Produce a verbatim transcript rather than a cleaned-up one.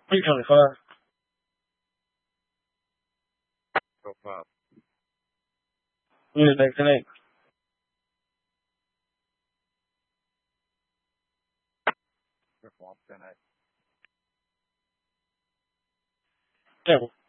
three twenty-five. Go five. Unit next ten eight. Go five, ten eight. Temple.